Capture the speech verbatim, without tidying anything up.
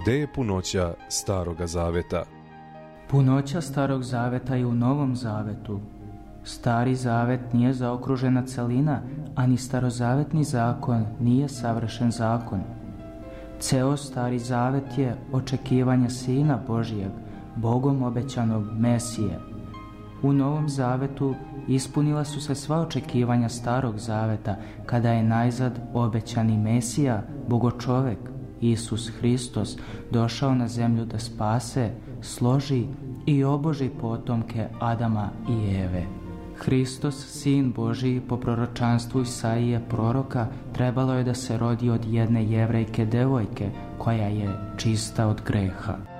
Gde je punoća Staroga Zaveta? Punoća Starog Zaveta je u Novom Zavetu. Stari Zavet nije zaokružena celina, a ni starozavetni zakon nije savršen zakon. Ceo Stari Zavet je očekivanje Sina Božijeg, Bogom obećanog Mesije. U Novom Zavetu ispunila su se sva očekivanja Starog Zaveta, kada je najzad obećani Mesija, Bogočovek, Isus Hristos, došao na zemlju da spase, složi i oboži potomke Adama i Eve. Hristos, Sin Božiji, po proročanstvu Isaije proroka, trebalo je da se rodi od jedne jevrejke devojke koja je čista od greha.